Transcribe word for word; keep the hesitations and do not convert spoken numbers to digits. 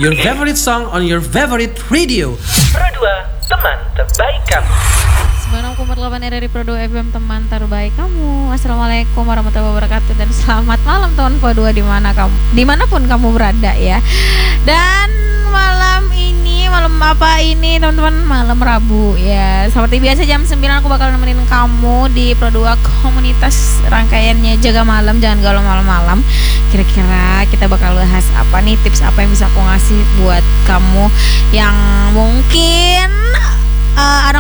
Your favorite song on your favorite radio. Pro dua, teman terbaik kamu. sembilan puluh enam koma delapan R R I Pro dua F M, teman terbaik kamu. Assalamualaikum warahmatullahi wabarakatuh dan selamat malam teman Pro dua di mana kamu, dimanapun kamu berada ya. Dan malam ini, malam apa ini teman-teman? Malam Rabu ya. Seperti biasa jam sembilan aku bakal nemenin kamu di Pro dua komunitas rangkaiannya Jaga Malam Jangan Galau Malam-malam. Kira-kira kita bakal bahas apa nih, tips apa yang bisa aku ngasih buat kamu yang mungkin uh, anak